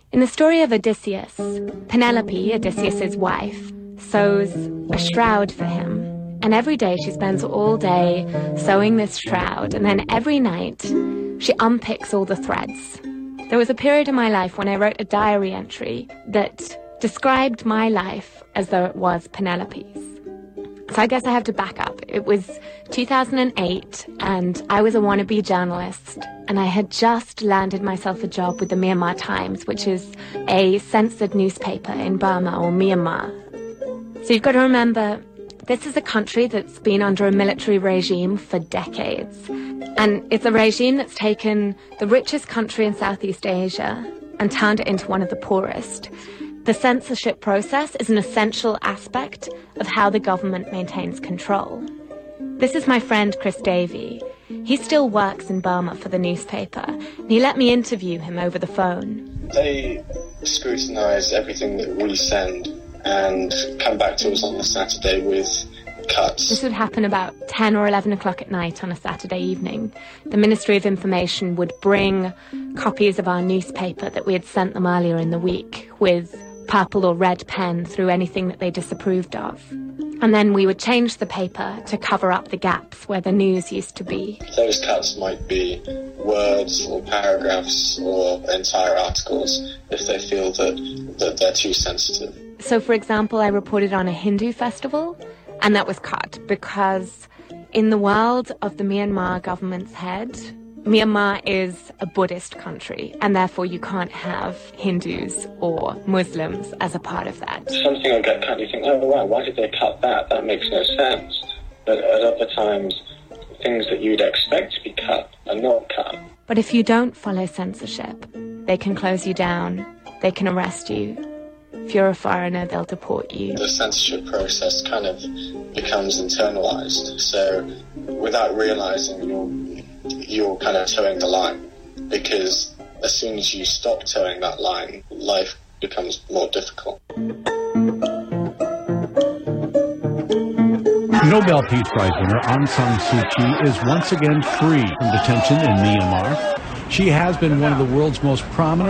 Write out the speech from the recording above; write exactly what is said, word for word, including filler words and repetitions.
In the story of Odysseus, Penelope, Odysseus's wife, sews a shroud for him. And every day she spends all day sewing this shroud, and then every night she unpicks all the threads. There was a period in my life when I wrote a diary entry that described my life as though it was Penelope's. So I guess I have to back up. It was two thousand eight, and I was a wannabe journalist, and I had just landed myself a job with the Myanmar Times, which is a censored newspaper in Burma or Myanmar. So you've got to remember, this is a country that's been under a military regime for decades. And it's a regime that's taken the richest country in Southeast Asia and turned it into one of the poorest. The censorship process is an essential aspect of how the government maintains control. This is my friend Chris Davey. He still works in Burma for the newspaper, and he let me interview him over the phone. They scrutinise everything that we send and come back to us on the Saturday with cuts. This would happen about ten or eleven o'clock at night on a Saturday evening. The Ministry of Information would bring copies of our newspaper that we had sent them earlier in the week with purple or red pen through anything that they disapproved of. And then we would change the paper to cover up the gaps where the news used to be. Those cuts might be words or paragraphs or entire articles if they feel that, that they're too sensitive. So, for example, I reported on a Hindu festival, and that was cut because in the world of the Myanmar government's head, Myanmar is a Buddhist country, and therefore you can't have Hindus or Muslims as a part of that. Something will get cut, you think, oh, wow, why did they cut that? That makes no sense. But at other times, things that you'd expect to be cut are not cut. But if you don't follow censorship, they can close you down, they can arrest you. If you're a foreigner, they'll deport you. The censorship process kind of becomes internalized. So without realizing, you're, you're kind of towing the line. Because as soon as you stop towing that line, life becomes more difficult. Nobel Peace Prize winner Aung San Suu Kyi is once again free from detention in Myanmar. She has been one of the world's most prominent